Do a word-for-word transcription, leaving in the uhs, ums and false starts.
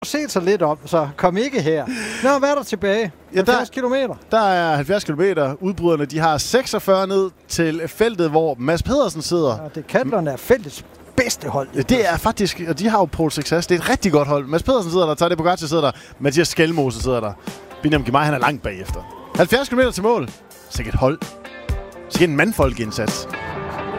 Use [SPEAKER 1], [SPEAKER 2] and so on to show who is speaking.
[SPEAKER 1] set sig lidt op, så kom ikke her. Nå, hvad er der tilbage? halvfjerds kilometer.
[SPEAKER 2] Der er halvfjerds kilometer. Udbryderne, de har seksogfyrre ned til feltet, hvor Mads Pedersen sidder.
[SPEAKER 1] Ja, Decathlon er feltets bedste hold.
[SPEAKER 2] Det er faktisk, og de har jo Pole Success. Det er et rigtig godt hold. Mads Pedersen sidder der, Tadej Pogacar sidder der, Mathias Skelmose sidder der. Biniam Girmay, han er langt bagefter. halvfjerds kilometer til mål. Sikkert hold. Sikkert en mandfolkeindsats.